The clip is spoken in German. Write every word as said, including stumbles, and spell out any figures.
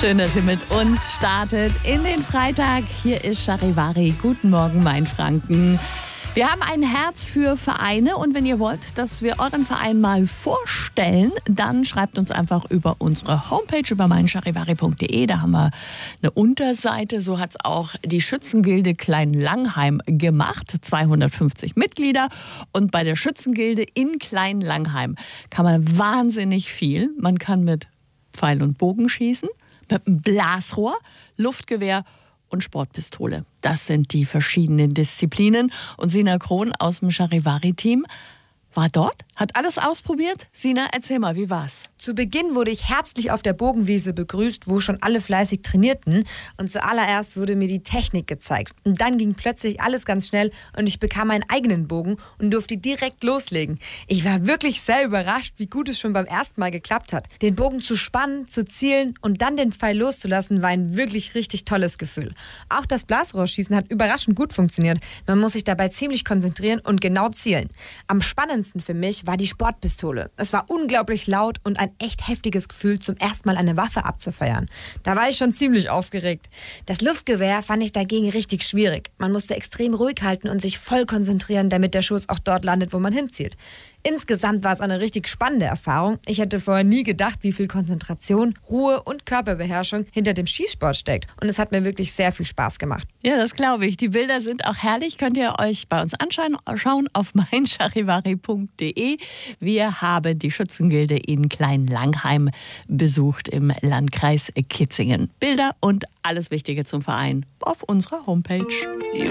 Schön, dass ihr mit uns startet in den Freitag. Hier ist Charivari. Guten Morgen, mein Franken. Wir haben ein Herz für Vereine und wenn ihr wollt, dass wir euren Verein mal vorstellen, dann schreibt uns einfach über unsere Homepage, über meincharivari punkt de. Da haben wir eine Unterseite. So hat es auch die Schützengilde Klein-Langheim gemacht. zweihundertfünfzig Mitglieder. Und bei der Schützengilde in Klein-Langheim kann man wahnsinnig viel. Man kann mit Pfeil und Bogen schießen, mit einem Blasrohr, Luftgewehr und Sportpistole. Das sind die verschiedenen Disziplinen. Und Sina Krohn aus dem Charivari-Team war dort, hat alles ausprobiert. Sina, erzähl mal, wie war's? Zu Beginn wurde ich herzlich auf der Bogenwiese begrüßt, wo schon alle fleißig trainierten. Und zuallererst wurde mir die Technik gezeigt. Und dann ging plötzlich alles ganz schnell und ich bekam meinen eigenen Bogen und durfte direkt loslegen. Ich war wirklich sehr überrascht, wie gut es schon beim ersten Mal geklappt hat. Den Bogen zu spannen, zu zielen und dann den Pfeil loszulassen, war ein wirklich richtig tolles Gefühl. Auch das Blasrohrschießen hat überraschend gut funktioniert. Man muss sich dabei ziemlich konzentrieren und genau zielen. Am spannendsten für mich war die Sportpistole. Es war unglaublich laut und ein echt heftiges Gefühl, zum ersten Mal eine Waffe abzufeuern. Da war ich schon ziemlich aufgeregt. Das Luftgewehr fand ich dagegen richtig schwierig. Man musste extrem ruhig halten und sich voll konzentrieren, damit der Schuss auch dort landet, wo man hinzielt. Insgesamt war es eine richtig spannende Erfahrung. Ich hätte vorher nie gedacht, wie viel Konzentration, Ruhe und Körperbeherrschung hinter dem Schießsport steckt. Und es hat mir wirklich sehr viel Spaß gemacht. Ja, das glaube ich. Die Bilder sind auch herrlich. Könnt ihr euch bei uns anschauen schauen auf meincharivari punkt de. Wir haben die Schützengilde in Klein-Langheim besucht im Landkreis Kitzingen. Bilder und alles Wichtige zum Verein auf unserer Homepage.